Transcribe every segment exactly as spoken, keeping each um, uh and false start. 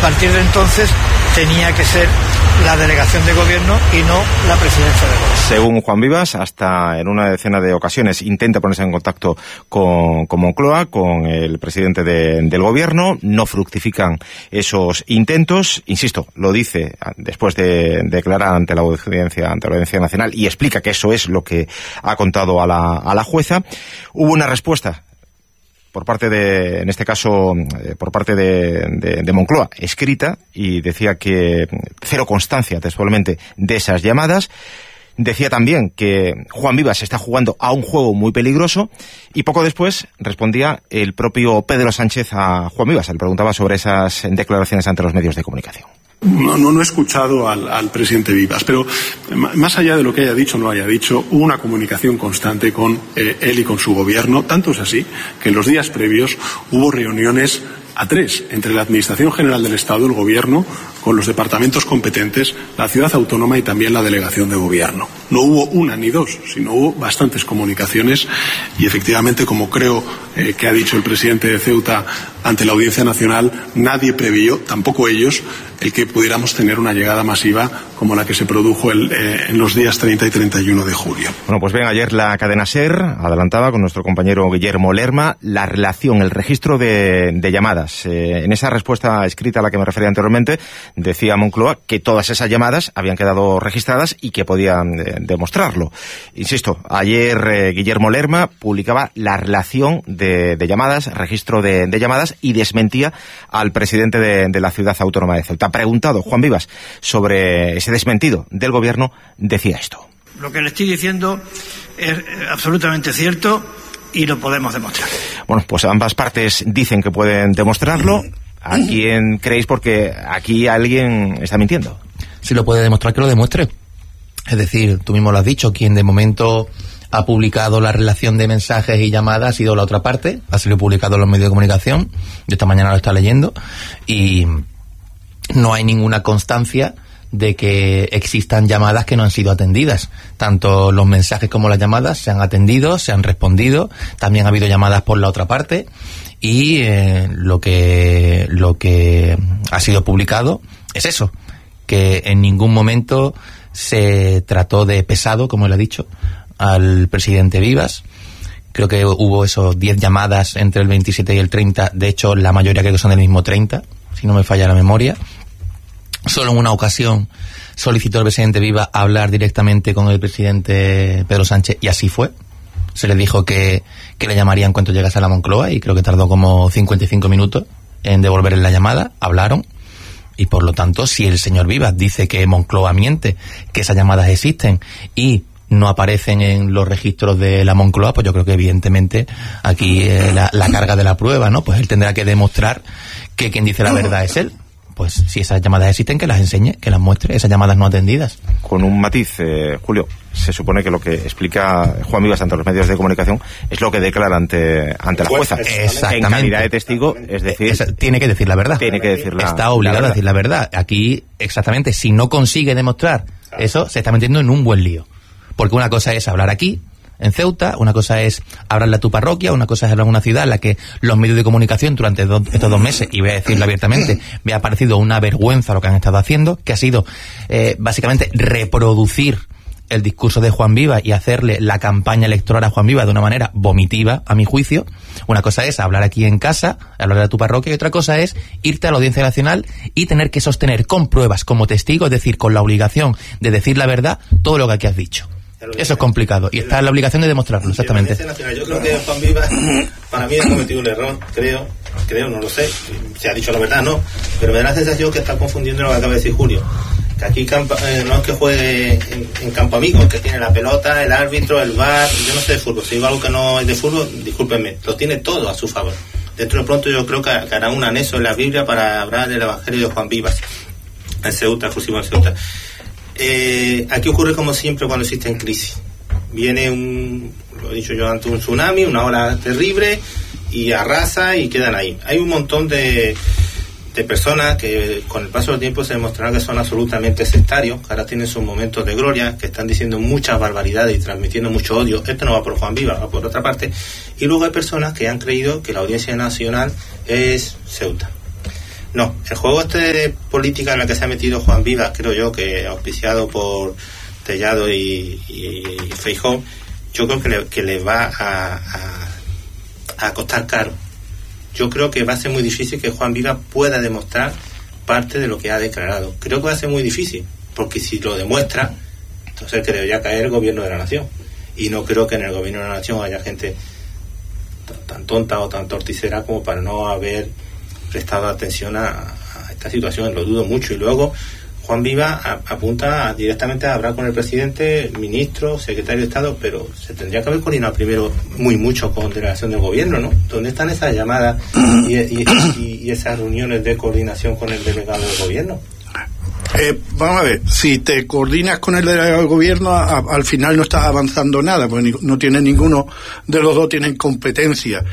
partir de entonces tenía que ser la delegación de gobierno y no la presidencia de gobierno. Según Juan Vivas, hasta en una decena de ocasiones intenta ponerse en contacto con, con Moncloa, con el presidente de, del gobierno, no fructifican esos intentos, insisto, lo dice después de, de declarar ante la audiencia, ante la Audiencia Nacional, y explica que eso es lo que ha contado a la, a la jueza. Hubo una respuesta por parte de, en este caso, eh, por parte de, de, de Moncloa, escrita, y decía que cero constancia textualmente de esas llamadas. Decía también que Juan Vivas está jugando a un juego muy peligroso, y poco después respondía el propio Pedro Sánchez a Juan Vivas. Le preguntaba sobre esas declaraciones ante los medios de comunicación. No, no, no he escuchado al, al presidente Vivas, pero más allá de lo que haya dicho o no haya dicho, hubo una comunicación constante con eh, él y con su gobierno. Tanto es así que en los días previos hubo reuniones a tres entre la Administración General del Estado, el Gobierno, con los departamentos competentes, la ciudad autónoma y también la delegación de gobierno. No hubo una ni dos, sino hubo bastantes comunicaciones, y efectivamente, como creo eh, que ha dicho el presidente de Ceuta ante la Audiencia Nacional, nadie previó, tampoco ellos, el que pudiéramos tener una llegada masiva como la que se produjo el, eh, en los días treinta y treinta y uno de julio. Bueno, pues bien, ayer la cadena SER adelantaba con nuestro compañero Guillermo Lerma la relación, el registro de, de llamadas. Eh, en esa respuesta escrita a la que me refería anteriormente, decía Moncloa que todas esas llamadas habían quedado registradas y que podían eh, demostrarlo. Insisto, ayer eh, Guillermo Lerma publicaba la relación de, de llamadas, registro de, de llamadas, y desmentía al presidente de, de la ciudad autónoma de Ceuta. Preguntado Juan Vivas sobre ese desmentido del gobierno, decía esto. Lo que le estoy diciendo es absolutamente cierto y lo podemos demostrar. Bueno, pues ambas partes dicen que pueden demostrarlo. ¿A quién creéis? Porque aquí alguien está mintiendo. Si lo puede demostrar, que lo demuestre. Es decir, tú mismo lo has dicho, quien de momento ha publicado la relación de mensajes y llamadas ha sido la otra parte, ha sido publicado en los medios de comunicación. Yo esta mañana lo está leyendo y no hay ninguna constancia de que existan llamadas que no han sido atendidas. Tanto los mensajes como las llamadas se han atendido, se han respondido. También ha habido llamadas por la otra parte, y eh, lo que lo que ha sido publicado es eso, que en ningún momento se trató de pesado, como él ha dicho, al presidente Vivas. Creo que hubo esos diez llamadas entre el veintisiete y el treinta. De hecho, la mayoría creo que son del mismo treinta, si no me falla la memoria. Solo en una ocasión solicitó el presidente Vivas hablar directamente con el presidente Pedro Sánchez, y así fue. Se le dijo que, que le llamaría en cuanto llegase a la Moncloa, y creo que tardó como cincuenta y cinco minutos en devolverle la llamada. Hablaron, y por lo tanto, si el señor Vivas dice que Moncloa miente, que esas llamadas existen y no aparecen en los registros de la Moncloa, pues yo creo que evidentemente aquí eh, la, la carga de la prueba, ¿no? Pues él tendrá que demostrar que quien dice la verdad es él. Pues si esas llamadas existen, que las enseñe, que las muestre, esas llamadas no atendidas. Con un matiz, eh, Julio, se supone que lo que explica Juan Vivas ante los medios de comunicación es lo que declara ante ante la jueza. Exactamente. En calidad de testigo, es decir... Es, tiene que decir la verdad. Tiene que decir la Está obligado la a decir la verdad. Aquí, exactamente, si no consigue demostrar eso, se está metiendo en un buen lío. Porque una cosa es hablar aquí, en Ceuta, una cosa es hablarle a tu parroquia, una cosa es hablar en una ciudad en la que los medios de comunicación durante do, estos dos meses, y voy a decirlo abiertamente, me ha parecido una vergüenza lo que han estado haciendo, que ha sido eh, básicamente reproducir el discurso de Juan Vivas y hacerle la campaña electoral a Juan Vivas de una manera vomitiva, a mi juicio. Una cosa es hablar aquí en casa, hablar a tu parroquia, y otra cosa es irte a la Audiencia Nacional y tener que sostener con pruebas, como testigo, es decir, con la obligación de decir la verdad, todo lo que aquí has dicho. Eso es complicado, y está en la obligación de demostrarlo, exactamente. Yo creo que Juan Vivas, para mí, ha cometido un error, creo, creo, no lo sé, si ha dicho la verdad, no, pero me da la sensación que está confundiendo lo que acaba de decir Julio, que aquí campa, eh, no es que juegue en, en campo amigo, que tiene la pelota, el árbitro, el V A R, yo no sé de fútbol, si digo algo que no es de fútbol, discúlpenme, lo tiene todo a su favor. Dentro de pronto yo creo que, que hará un anexo en la Biblia para hablar del Evangelio de Juan Vivas, en Ceuta, exclusivo en Ceuta. Eh, aquí ocurre como siempre cuando existen crisis. Viene un, lo he dicho yo antes, un tsunami, una ola terrible, y arrasa y quedan ahí. Hay un montón de, de personas que con el paso del tiempo se demostrarán que son absolutamente sectarios, que ahora tienen sus momentos de gloria, que están diciendo muchas barbaridades y transmitiendo mucho odio. Esto no va por Juan Vivas, va por otra parte. Y luego hay personas que han creído que la Audiencia Nacional es Ceuta. No, el juego este de política en el que se ha metido Juan Vivas, creo yo, que auspiciado por Tellado y, y Feijóo, yo creo que le, que le va a, a, a costar caro. Yo creo que va a ser muy difícil que Juan Vivas pueda demostrar parte de lo que ha declarado. Creo que va a ser muy difícil, porque si lo demuestra, entonces que debería caer el gobierno de la nación. Y no creo que en el gobierno de la nación haya gente tan tonta o tan torticera como para no haber prestado atención a, a esta situación. Lo dudo mucho. Y luego Juan Vivas a, apunta a, directamente a hablar con el presidente, ministro, secretario de Estado, pero se tendría que haber coordinado primero muy mucho con delegación del gobierno, ¿no? ¿Dónde están esas llamadas y, y, y, y esas reuniones de coordinación con el delegado del gobierno? Eh, vamos a ver, si te coordinas con el delegado del gobierno, a, al final no estás avanzando nada, porque ni, no tiene ninguno de los dos tienen competencia.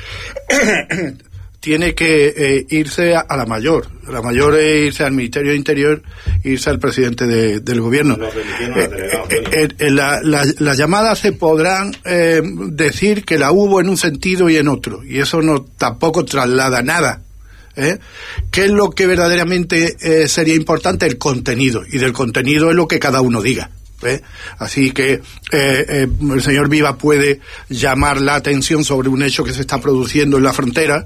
Tiene que eh, irse a, a la mayor. La mayor es irse al Ministerio de Interior, irse al presidente de, del gobierno. Eh, eh, eh, la, la, las llamadas se podrán eh, decir que la hubo en un sentido y en otro, y eso no tampoco traslada nada. ¿Eh? ¿Qué es lo que verdaderamente eh, sería importante? El contenido, y del contenido es lo que cada uno diga. ¿Eh? Así que eh, eh, el señor Vivas puede llamar la atención sobre un hecho que se está produciendo en la frontera,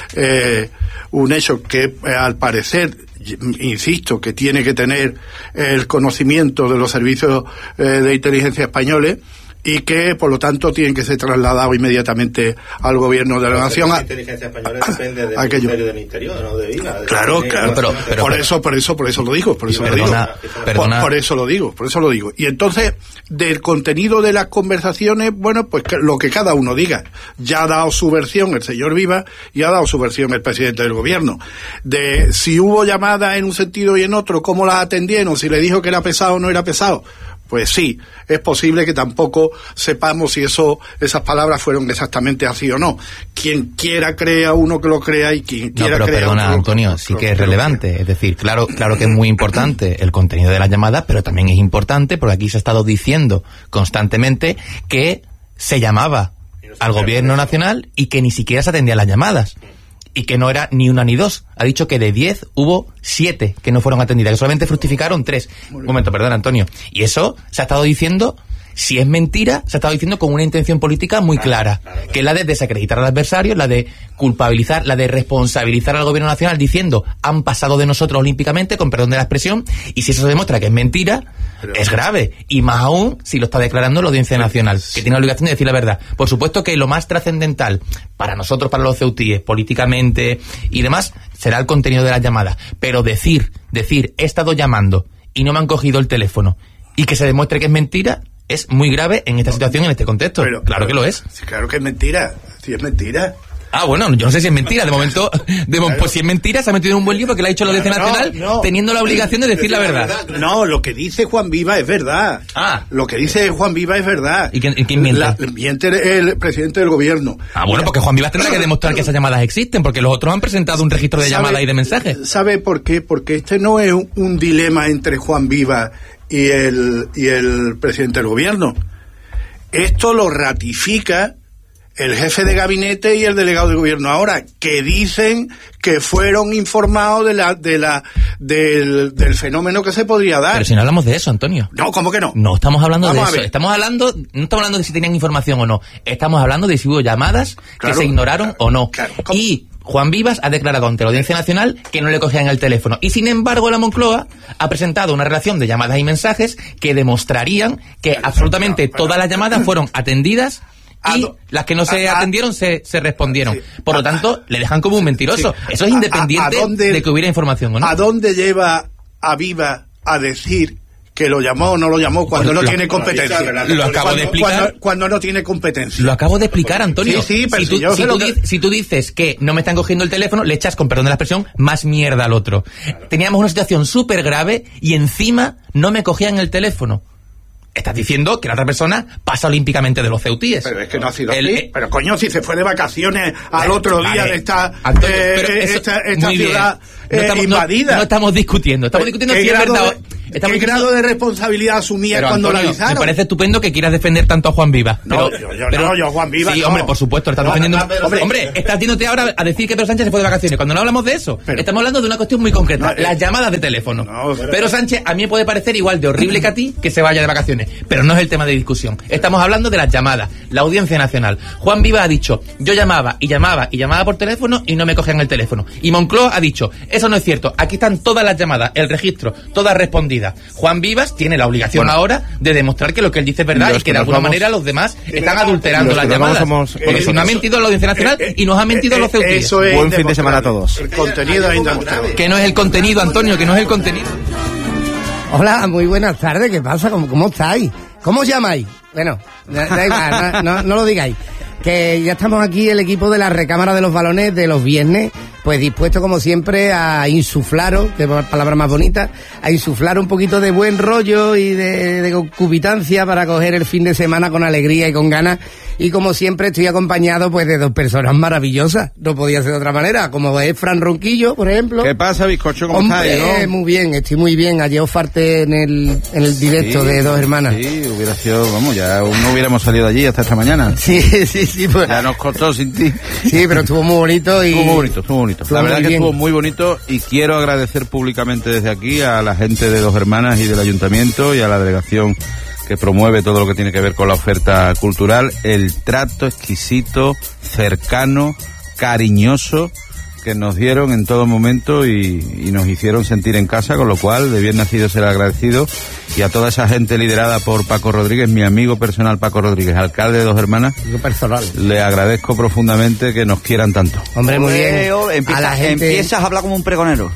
eh, un hecho que eh, al parecer, insisto, que tiene que tener el conocimiento de los servicios eh, de inteligencia españoles, y que por lo tanto tienen que ser trasladados inmediatamente al gobierno de la nación. La inteligencia española depende del Ministerio del Interior, no de Vivas. Claro, claro, pero, pero por eso, por eso, por eso lo digo, por eso lo digo, por, por eso lo digo, por eso lo digo. Y entonces, del contenido de las conversaciones, bueno, pues lo que cada uno diga. Ya ha dado su versión el señor Vivas y ha dado su versión el presidente del gobierno. De si hubo llamadas en un sentido y en otro, cómo las atendieron, si le dijo que era pesado o no era pesado. Pues sí, es posible que tampoco sepamos si eso, esas palabras fueron exactamente así o no. Quien quiera crea, uno que lo crea, y quien quiera no, pero crea perdona, otro Antonio, lo, sí lo, que es lo, relevante. lo, es decir, claro, claro que es muy importante el contenido de las llamadas, pero también es importante, porque aquí se ha estado diciendo constantemente que se llamaba al gobierno nacional y que ni siquiera se atendían las llamadas. Y que no era ni una ni dos. Ha dicho que de diez hubo siete que no fueron atendidas, que solamente fructificaron tres. Un momento, perdón, Antonio. Y eso se ha estado diciendo, si es mentira, se ha estado diciendo con una intención política muy clara, que es la de desacreditar al adversario, la de culpabilizar, la de responsabilizar al gobierno nacional diciendo han pasado de nosotros olímpicamente, con perdón de la expresión, y si eso se demuestra que es mentira, pero es grave, y más aún si lo está declarando la Audiencia Nacional, que tiene la obligación de decir la verdad. Por supuesto que lo más trascendental para nosotros, para los ceutíes, políticamente y demás, será el contenido de las llamadas, pero decir, decir, he estado llamando y no me han cogido el teléfono, y que se demuestre que es mentira, es muy grave en esta situación, en este contexto. Pero, claro que lo es. Claro que es mentira, si es mentira. Ah, bueno, yo no sé si es mentira. De momento, de claro. Pues si es mentira, se ha metido en un buen lío porque lo ha dicho la Audiencia no, Nacional, no. teniendo la obligación de decir la verdad. No, lo que dice Juan Vivas es verdad. Ah. Lo que dice Juan Vivas es verdad. ¿Y quién, quién miente? La, miente el presidente del gobierno. Ah, bueno, porque Juan Vivas tendrá que demostrar que esas llamadas existen, porque los otros han presentado un registro de llamadas y de mensajes. ¿Sabe por qué? Porque este no es un, un dilema entre Juan Vivas y el, y el presidente del gobierno. Esto lo ratifica el jefe de gabinete y el delegado de gobierno ahora, que dicen que fueron informados de la de la del, del fenómeno que se podría dar. Pero si no hablamos de eso, Antonio. No, ¿cómo que no? No estamos hablando Vamos de eso. Estamos hablando, no estamos hablando de si tenían información o no. Estamos hablando de si hubo llamadas claro, que se ignoraron claro, o no. Claro, y Juan Vivas ha declarado ante la Audiencia Nacional que no le cogían el teléfono. Y sin embargo, la Moncloa ha presentado una relación de llamadas y mensajes que demostrarían que pero, absolutamente pero, pero, todas las llamadas fueron atendidas y do, las que no se a, atendieron se, se respondieron. Sí, Por lo tanto, le dejan como un mentiroso. Sí, Eso es independiente a, a dónde, de que hubiera información o no. ¿A dónde lleva a Vivas a decir que lo llamó o no lo llamó cuando pues no lo, tiene competencia? Lo, lo acabo cuando, de explicar. Cuando, cuando no tiene competencia. Lo acabo de explicar, Antonio. Sí, sí, pero si, tú, si, yo si, tú, que... si tú dices que no me están cogiendo el teléfono, le echas, con perdón de la expresión, más mierda al otro. Claro. Teníamos una situación súper grave y encima no me cogían el teléfono. Estás diciendo que la otra persona pasa olímpicamente de los ceutíes. Pero es que no ha sido el, así. Eh, pero coño, si se fue de vacaciones al otro día vale. de esta, Antonio, eh, esta, esta ciudad no estamos, eh, invadida. No, no estamos discutiendo. Estamos discutiendo si es verdad. De... ¿Qué diciendo... grado de responsabilidad asumía pero, cuando Antonio, la avisaron? Me parece estupendo que quieras defender tanto a Juan Viva. No, pero, yo, yo, pero, no, yo Juan Viva Sí, no. hombre, por supuesto, estás no, defendiendo... No, pero, hombre, hombre, estás yéndote ahora a decir que Pedro Sánchez se fue de vacaciones. Cuando no hablamos de eso, pero, estamos hablando de una cuestión muy concreta, no, las eh, llamadas de teléfono. No, pero, Pedro Sánchez a mí me puede parecer igual de horrible que a ti que se vaya de vacaciones, pero no es el tema de discusión. Estamos hablando de las llamadas, la Audiencia Nacional. Juan Viva ha dicho, yo llamaba y llamaba y llamaba por teléfono y no me cogían el teléfono. Y Moncloa ha dicho, eso no es cierto, aquí están todas las llamadas, el registro, todas respondidas. Juan Vivas tiene la obligación bueno, ahora de demostrar que lo que él dice es verdad y que, que de alguna vamos, manera los demás están adulterando las llamadas. Somos, porque si no ha mentido la Audiencia Nacional eh, eh, y nos ha mentido eh, los ceutíes. Eso es buen fin de semana a todos. El contenido es indemostrable. Que no es el contenido, Antonio, que no es el contenido. Hola, muy buenas tardes, ¿qué pasa? ¿Cómo, cómo estáis? ¿Cómo os llamáis? Bueno, da igual, no, no, no lo digáis. Que ya estamos aquí, el equipo de la recámara de los balones de los viernes, pues dispuesto como siempre a insuflaros, que palabra más bonita, a insuflar un poquito de buen rollo y de, de concubitancia para coger el fin de semana con alegría y con ganas. Y como siempre estoy acompañado pues de dos personas maravillosas, no podía ser de otra manera, como es Fran Ronquillo, por ejemplo. ¿Qué pasa, bizcocho? ¿Cómo Hombre, estás? ¿no? Muy bien, estoy muy bien. Ayer os falté en el, en el directo sí, de Dos Hermanas. Sí, hubiera sido, vamos, ya no hubiéramos salido de allí hasta esta mañana. Sí, sí, sí. Pues, ya nos costó sin ti. Sí, pero estuvo muy bonito y... Estuvo muy bonito, estuvo bonito. Estuvo La verdad que bien. estuvo muy bonito y quiero agradecer públicamente desde aquí a la gente de Dos Hermanas y del Ayuntamiento y a la delegación que promueve todo lo que tiene que ver con la oferta cultural, el trato exquisito, cercano, cariñoso que nos dieron en todo momento y, y nos hicieron sentir en casa, con lo cual de bien nacido ser agradecido, y a toda esa gente liderada por Paco Rodríguez, mi amigo personal Paco Rodríguez, alcalde de Dos Hermanas, personal. Le agradezco profundamente que nos quieran tanto. Hombre, muy bien. Empieza, a la gente... Empiezas a hablar como un pregonero.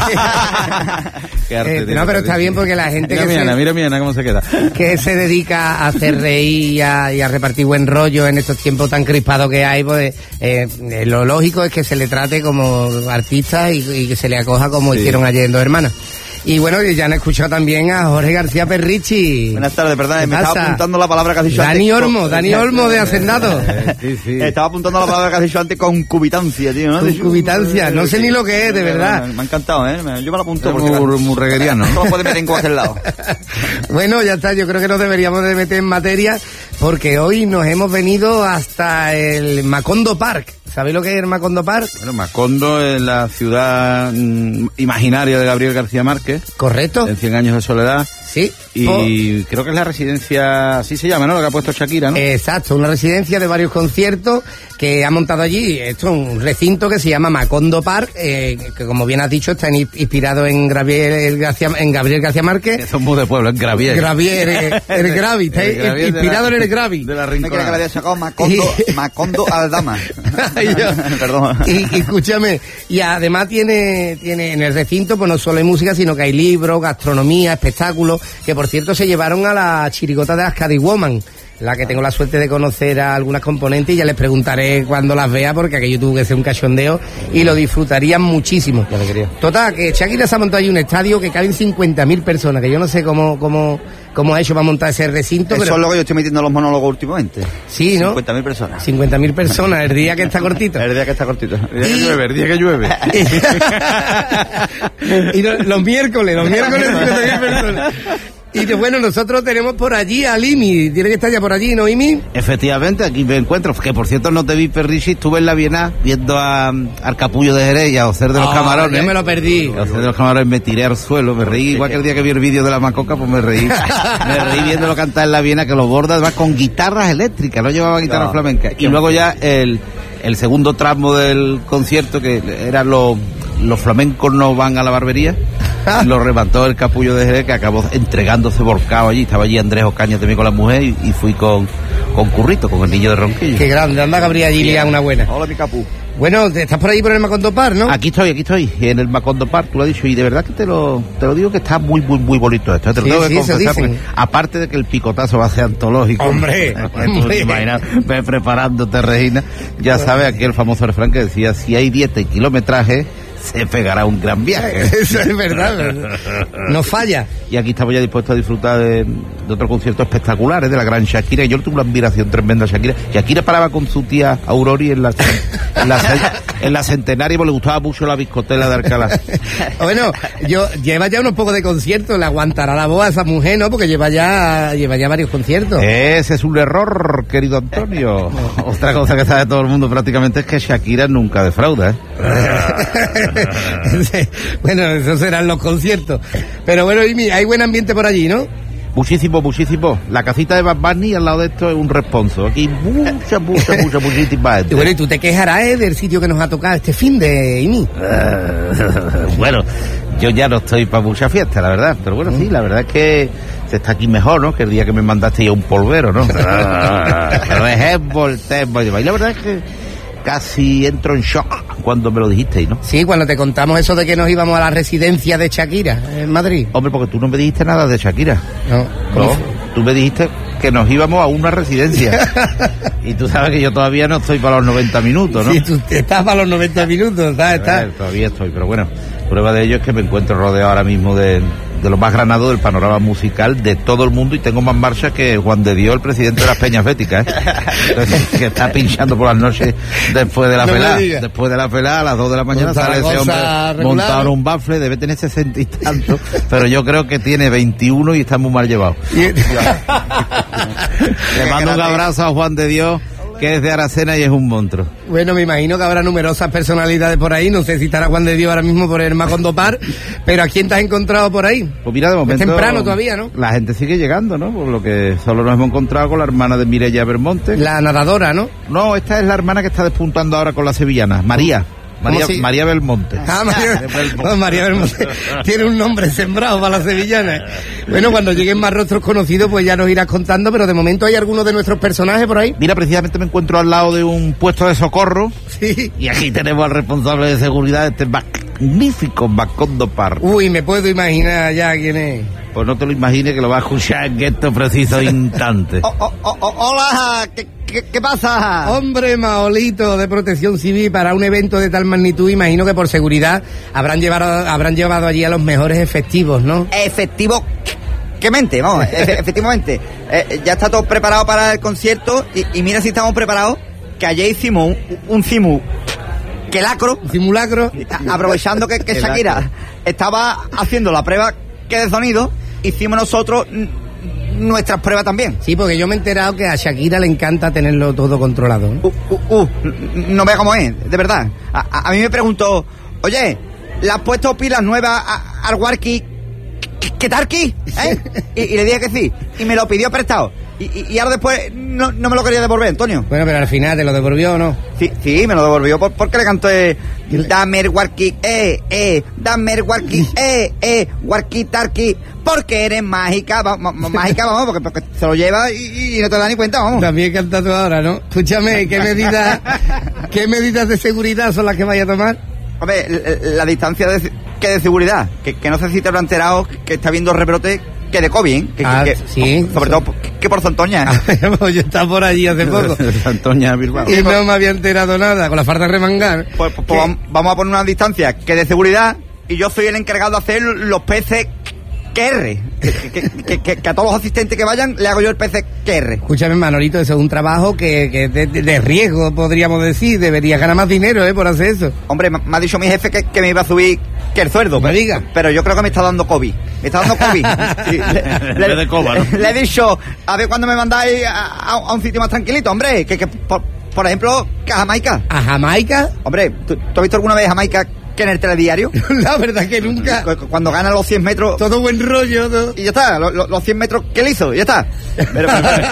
Qué arte eh, no, pero está bien porque la gente mira que mi se... Ana, mira mi Ana cómo se queda. Que se dedica a hacer reír y a, y a repartir buen rollo en estos tiempos tan crispados que hay, pues eh, eh, lo lógico es que se le trate como artista y, y que se le acoja como sí. hicieron ayer en Dos Hermanas. Y bueno, ya han escuchado también a Jorge García Perrichi. Buenas tardes, perdón, me estaba apuntando la palabra que has dicho Dani antes. Olmo, Dani Olmo de Hacendado. sí, sí. Estaba apuntando la palabra que has dicho antes, concubitancia, tío, ¿no? Concubitancia, no sé ni lo que es, de verdad. Me ha encantado, ¿eh? Yo me lo apunto. Porque muy, muy regueriano. No lo puedes meter en cualquier lado. Bueno, ya está, yo creo que nos deberíamos de meter en materia, porque hoy nos hemos venido hasta el Macondo Park. ¿Sabéis lo que es el Macondo Park? Bueno, Macondo es la ciudad mm, imaginaria de Gabriel García Márquez. Correcto. En Cien años de soledad. Sí. Y oh. creo que es la residencia, así se llama, ¿no? Lo que ha puesto Shakira, ¿no? Exacto, una residencia de varios conciertos que ha montado allí. Esto es un recinto que se llama Macondo Park, eh, que como bien has dicho está inspirado en Gabriel García, en Gabriel García Márquez. Eso es muy de pueblo, en Gravier. Gravier, eh, el Gravi, está el Gravier inspirado la, en el Gravi. De la Rinconada. Me que le había sacado Macondo, Macondo Aldama. Perdón. Y, y escúchame, y además tiene, tiene en el recinto, pues no solo hay música, sino que hay libros, gastronomía, espectáculos, que por cierto se llevaron a la chirigota de Ascadi Woman, la que tengo la suerte de conocer a algunas componentes, y ya les preguntaré cuando las vea, porque aquello tuvo que ser un cachondeo y lo disfrutarían muchísimo. Total, que Shakira se ha montado ahí un estadio que caben cincuenta mil personas, que yo no sé cómo, cómo, cómo ha hecho para montar ese recinto. Eso pero... es lo que yo estoy metiendo en los monólogos últimamente. Sí, ¿no? cincuenta mil personas. cincuenta mil personas, el día que está cortito. El día que está cortito. El día que llueve, el día que llueve. Y no, los miércoles, los miércoles cincuenta mil personas. Y bueno, nosotros tenemos por allí a Imi. Tiene que estar ya por allí, ¿no, Imi? Efectivamente, aquí me encuentro. Que por cierto no te vi, Perrichi. Estuve en la Bienal viendo a, al Capullo de Jerez y a Ocer de los oh, Camarones. Yo me lo perdí. A Ocer de los Camarones me tiré al suelo. Me reí igual que el día que vi el vídeo de la Macoca, pues me reí. Me reí viéndolo cantar en la Bienal, que los borda además con guitarras eléctricas. No llevaba guitarras no, flamencas. Y luego ya el, el segundo tramo del concierto, que eran los, los flamencos no van a la barbería. Lo remató el Capullo de Jerez, que acabó entregándose volcado allí. Estaba allí Andrés Ocaña también con la mujer y, y fui con, con Currito, con el niño de Ronquillo. Qué grande, anda Gabriel allí liar una buena. Hola, mi Capu. Bueno, estás por ahí por el Macondo Park, ¿no? Aquí estoy, aquí estoy, en el Macondo Park, tú lo has dicho, y de verdad que te lo, te lo digo que está muy, muy, muy bonito esto. Te lo sí, tengo sí, que confesar, porque, aparte de que el picotazo va a ser antológico. ¡Hombre! hombre. Imaginas, ve preparándote, Regina. Ya sabes, aquí el famoso refrán que decía, si hay dieta y kilometraje, se pegará un gran viaje. Eso es verdad, no falla. y aquí estamos ya dispuestos a disfrutar de, de otros conciertos espectaculares de la gran Shakira. Y yo tuve una admiración tremenda a Shakira. Shakira paraba con su tía Aurori en la, en la, en la Centenaria, porque le gustaba mucho la biscotela de Alcalá. Bueno, yo lleva ya unos pocos de conciertos, le aguantará la voz a esa mujer, ¿no? Porque lleva ya lleva ya varios conciertos. Ese es un error, querido Antonio. Otra cosa que sabe todo el mundo prácticamente es que Shakira nunca defrauda, ¿eh? Bueno, esos serán los conciertos. Pero bueno, hay buen ambiente por allí, ¿no? Muchísimo, muchísimo. La casita de Bad Bunny al lado de esto es un responso. Aquí mucha, mucha, mucha, muchísima gente. Y bueno, y tú te quejarás, ¿eh?, del sitio que nos ha tocado este fin de Imi. Uh, bueno, yo ya no estoy para mucha fiesta, la verdad. Pero bueno, sí, la verdad es que se está aquí mejor, ¿no? Que el día que me mandaste ya un polvero, ¿no? Pero es volteo. Y la verdad es que casi entro en shock cuando me lo dijisteis, ¿no? Sí, cuando te contamos eso de que nos íbamos a la residencia de Shakira en Madrid. Hombre, porque tú no me dijiste nada de Shakira. No. No, tú me dijiste que nos íbamos a una residencia. Y tú sabes que yo todavía no estoy para los noventa minutos, ¿no? Sí, tú estás para los noventa minutos, ¿sabes? Ver, todavía estoy, pero bueno, prueba de ello es que me encuentro rodeado ahora mismo de, de lo más granado del panorama musical de todo el mundo, y tengo más marcha que Juan de Dios, el presidente de las Peñas Béticas, ¿eh? Entonces, que está pinchando por las noches después de la no pelada. Después de la pelada, a las dos de la mañana, sale ese hombre montado en un bafle, debe tener sesenta y tanto, pero yo creo que tiene veintiuno y está muy mal llevado. Le mando un abrazo a Juan de Dios, que es de Aracena y es un monstruo. Bueno, me imagino que habrá numerosas personalidades por ahí. No sé si estará Juan de Dios ahora mismo por el Macondo Par, pero ¿a quién te has encontrado por ahí? Pues mira, de momento... Es temprano todavía, ¿no? La gente sigue llegando, ¿no? Por lo que solo nos hemos encontrado con la hermana de Mireia Belmonte. La nadadora, ¿no? No, esta es la hermana que está despuntando ahora con la sevillana, María. María, si? María Belmonte. Ah, María, oh, María Belmonte. Tiene un nombre sembrado para las sevillanas. Bueno, cuando lleguen más rostros conocidos, pues ya nos irás contando, pero de momento hay algunos de nuestros personajes por ahí. Mira, precisamente me encuentro al lado de un puesto de socorro. Sí. Y aquí tenemos al responsable de seguridad de este magnífico Macondo Park. Uy, me puedo imaginar ya quién es. Pues no te lo imagines, que lo vas a escuchar en estos precisos instantes. Oh, oh, oh, oh, hola, ¿Qué, qué, ¿qué pasa? Hombre, Maolito de Protección Civil, para un evento de tal magnitud, imagino que por seguridad habrán llevado, habrán llevado allí a los mejores efectivos, ¿no? Efectivo, ¿qué mente? Vamos, e- efectivamente. Eh, ya está todo preparado para el concierto y, y mira si estamos preparados, que ayer hicimos un, un cimu que lacro, un simulacro, aprovechando que, que Shakira estaba haciendo la prueba que de sonido, hicimos nosotros n- nuestras pruebas también. Sí, porque yo me he enterado que a Shakira le encanta tenerlo todo controlado, ¿no? Uh, uh, uh, no vea cómo es, de verdad. A, a, a mí me preguntó, oye, ¿le has puesto pilas nuevas a, al Warki? ¿Qué tal aquí? ¿Eh? Y, y le dije que sí, y me lo pidió prestado. Y, y, y ahora después no, no me lo quería devolver, Antonio. Bueno, pero al final te lo devolvió, ¿o no? Sí, sí, me lo devolvió por, porque le canté dame el Warki, eh, eh, dame el Warki, eh, eh, Warki Tarki, porque eres mágica, va, ma, mágica, vamos, porque, porque se lo lleva y, y no te da ni cuenta, vamos. También canta tú ahora, ¿no? Escúchame, ¿qué medidas, qué medidas de seguridad son las que vaya a tomar? Hombre, la, la distancia de, que de seguridad, que, que no sé si te lo han enterado, que está habiendo rebrote que de COVID, ¿eh? Que, ah, que, sí. Sobre todo que, que por Santoña. Yo estaba por allí hace poco. Santoña, Bilbao. Y no me había enterado nada, con la falta de remangar. Pues, pues, pues vamos a poner una distancia que de seguridad, y yo soy el encargado de hacer los P C Q R. Que, que, que, que, que a todos los asistentes que vayan le hago yo el P C Q R. Escúchame, Manolito, eso es un trabajo que, que de, de riesgo, podríamos decir. Deberías ganar más dinero, ¿eh? Por hacer eso. Hombre, me ha dicho mi jefe que, que me iba a subir que el sueldo. Me diga. Pero yo creo que me está dando COVID. Me está dando COVID. Sí, le, le, de coba, ¿no? le he dicho, a ver cuándo me mandáis a, a, a un sitio más tranquilito, hombre. Que, que por, por ejemplo, que a Jamaica. ¿A Jamaica? Hombre, ¿tú, ¿tú has visto alguna vez Jamaica que en el telediario? La verdad que nunca. Cuando gana los cien metros. Todo buen rollo, todo. Y ya está, lo, lo, los cien metros que le hizo, y ya está. Pero,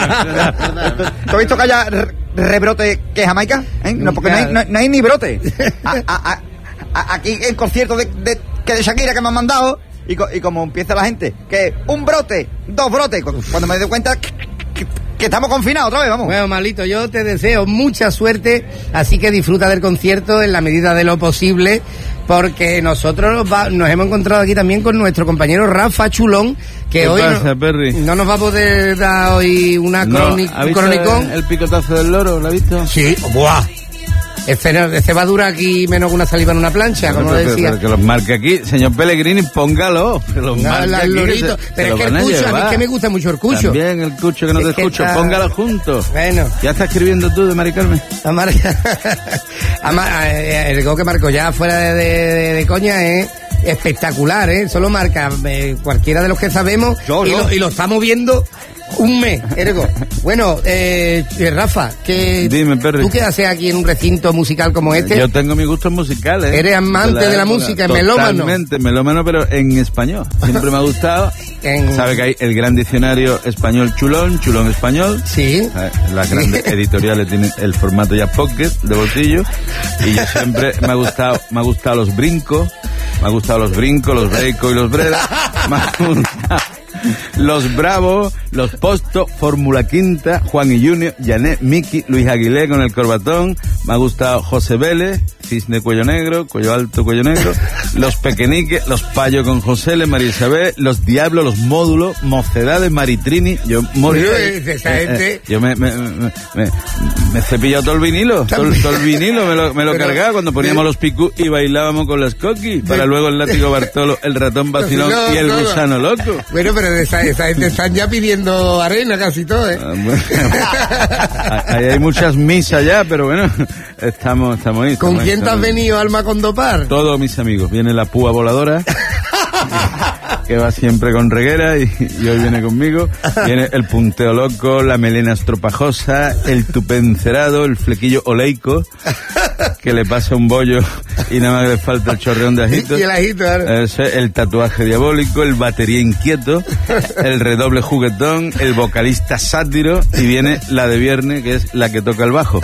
¿tú has visto que haya rebrote que es Jamaica? ¿Eh? No, porque no hay, no, no hay ni brote. A, a, a, a, aquí en concierto de, de, que de Shakira que me han mandado, y, co, y como empieza la gente, que un brote, dos brotes, cuando me doy cuenta que, que, que estamos confinados otra vez, vamos. Bueno, Malito, yo te deseo mucha suerte, así que disfruta del concierto en la medida de lo posible, porque nosotros nos, va, nos hemos encontrado aquí también con nuestro compañero Rafa Chulón, que hoy pasa, no, no nos va a poder dar hoy una no, croni, ¿ha visto cronicón. El, el picotazo del loro, ¿lo ha visto? Sí, ¡buah! Este, no, este va a durar aquí menos que una saliva en una plancha, Pero, como pero, decía. pero que los marque aquí, señor Pellegrini, póngalo. Que los No, marque la- aquí, el que lorito. se- Pero se es que lo el van a cucho, a mí llevar. es que me gusta mucho el cucho. También el cucho que no Es te que escucho, está- póngalo juntos. Bueno. ¿Ya está escribiendo tú de Mari Carmen? Amar- Ama- eh, el gol que marcó ya fuera de, de- de coña es espectacular, ¿eh? Solo marca eh, cualquiera de los que sabemos Yo, y, yo. Lo, y lo estamos viendo un mes, Ergo. Bueno, eh, eh, Rafa, que Dime, Perry. ¿tú qué haces aquí en un recinto musical como este? Yo tengo mis gustos musicales. Eres amante de la época. música, melómano. Totalmente, melómano, pero en español. Siempre me ha gustado. En- Sabe que hay el gran diccionario español chulón, chulón español. Sí. Eh, Las grandes editoriales tienen el formato ya pocket de bolsillo. Y yo siempre me ha gustado, me ha gustado los brincos, me ha gustado los brincos, los breicos y los bredas. Me ha gustado los Bravos, los Posto, Fórmula Quinta, Juan y Junior, Janet, Miki, Luis Aguilé con el corbatón, me ha gustado José Vélez, Cisne Cuello Negro, Cuello Alto, Cuello Negro, los Pequeñiques, los Payo con José L, María Isabel, los Diablos, los Módulos, Mocedades, Maritrini, yo morí Uy, ahí. esa gente- yo me, me, me, me, me he cepillado todo el vinilo, todo, el- todo el vinilo me lo, me lo Pero- cargaba cuando poníamos los picú y bailábamos con las coquis, para luego el látigo Bartolo, el ratón vacilón No, y el no, no. gusano loco. Bueno, pero de esa, esa gente están ya pidiendo arena casi todo, ¿eh? Ah, bueno. Ahí hay muchas misas ya, pero bueno, estamos, estamos ahí. ¿Con estamos ahí, quién te has estamos ahí. venido, Alma Condopar? Todos mis amigos. Viene la púa voladora, que va siempre con reguera, y, y hoy viene conmigo. Viene el punteo loco, la melena estropajosa, el tupencerado, el flequillo oleico, que le pasa un bollo y nada más le falta el chorreón de ajito. Y el ajito, ahora. Eso es, el tatuaje diabólico, el batería inquieto, el redoble juguetón, el vocalista sátiro, y viene la de viernes, que es la que toca el bajo.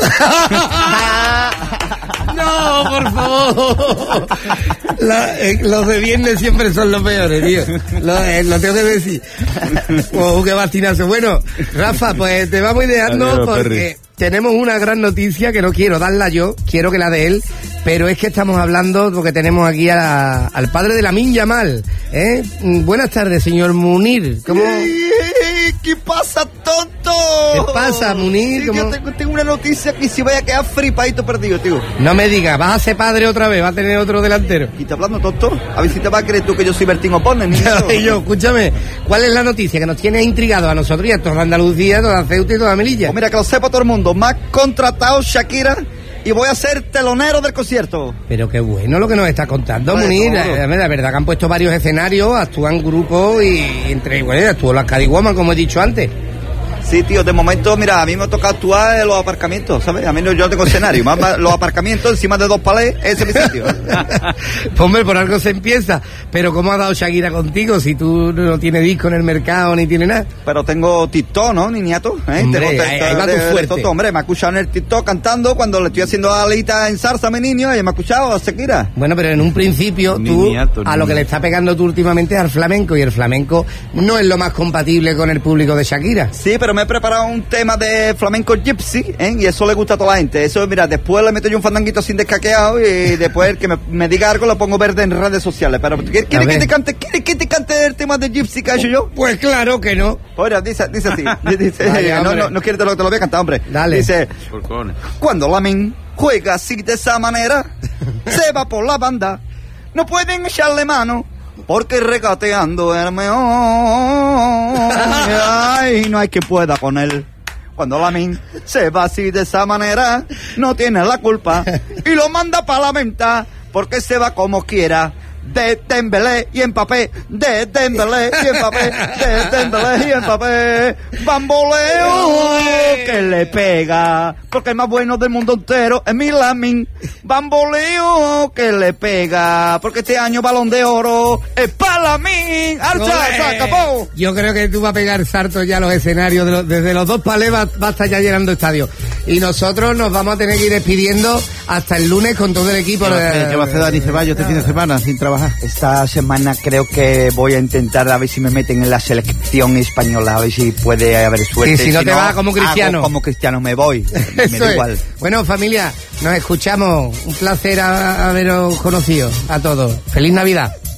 No, por favor. La- eh, los de viernes siempre son los peores, tío. Lo, eh, lo tengo que decir. Oh, qué bastinazo. Bueno, Rafa, pues te vamos ideando Adiós, porque Perry. tenemos una gran noticia que no quiero darla yo, quiero que la dé él, pero es que estamos hablando porque tenemos aquí a- al padre de Lamine Yamal, ¿eh? Mm, Buenas tardes, señor Munir. ¿Cómo? ¿Qué pasa, tonto? ¿Qué pasa, Munir? Sí, ¿Cómo? yo tengo, tengo una noticia que si vaya a quedar fripadito perdido, tío. No me digas, vas a ser padre otra vez, vas a tener otro delantero. ¿Y te hablando, tonto? A ver si te vas a creer tú que yo soy Bertín Opone, niño. Y yo, escúchame, ¿cuál es la noticia que nos tiene intrigados a nosotros y a toda Andalucía, toda Ceuta y toda Melilla? Pues mira, que lo sepa todo el mundo. Me ha contratado Shakira y voy a ser telonero del concierto. Pero qué bueno lo que nos está contando, Pues, Munir. todo. La, la verdad que han puesto varios escenarios, actúan grupos y entre, bueno, actuó las Cadiwoman, como he dicho antes. Sí, tío, de momento, mira, a mí me toca actuar en los aparcamientos, ¿sabes? A mí no, yo no tengo escenario, más, más los aparcamientos encima de dos palés, ese es mi sitio. Pues, hombre, por algo se empieza. Pero ¿cómo ha dado Shakira contigo si tú no tienes disco en el mercado ni tienes nada? Pero tengo TikTok, ¿no, niñato? ¿Eh? Hombre, tengo ahí- ahí va tu de- de fuerte. todo, hombre, me ha escuchado en el TikTok cantando cuando le estoy haciendo alita en salsa a mi niño y me ha escuchado a Shakira. Bueno, pero en un principio tú Niñato, a lo que niñato. le está pegando tú últimamente es al flamenco y el flamenco no es lo más compatible con el público de Shakira. Sí, pero me he preparado un tema de flamenco gypsy, ¿eh? Y eso le gusta a toda la gente. Eso, mira, después le meto yo un fandanguito sin descaqueado y después el que me, me diga algo lo pongo verde en redes sociales. Pero ¿quiere, quiere que ver. te cante, quiere que te cante el tema de gypsy que he hecho yo? Pues claro que no. Oye, dice, dice así, dice, Vaya, no, hombre. no, no quiere te lo, te lo voy a cantar, hombre. Dale. Dice, Por cojones. cuando Lamine juega así de esa manera, se va por la banda, no pueden echarle mano, porque regateando el meón, ay, no hay que pueda con él. Cuando Lamine se va así de esa manera, no tiene la culpa, y lo manda para la venta, porque se va como quiera. De Dembélé y Mbappé, de Dembélé y Mbappé, de Dembélé y Mbappé, bamboleo que le pega, porque el más bueno del mundo entero es mi Lamine, bamboleo que le pega, porque este año Balón de Oro es para Lamine, ¡archa, se acabó! Yo creo que tú vas a pegar saltos ya a los escenarios, de los- desde los dos palés va, va a estar ya llenando estadios. Y nosotros nos vamos a tener que ir despidiendo hasta el lunes con todo el equipo. ¿Qué va a hacer, qué va a hacer Dani Ceballos este fin de semana sin trabajar? Esta semana creo que voy a intentar a ver si me meten en la selección española, a ver si puede haber suerte. Y si no te vas como Cristiano. hago como Cristiano me voy, me Eso da es. igual. Bueno, familia, nos escuchamos. Un placer a- haberos conocido a todos. Feliz Navidad.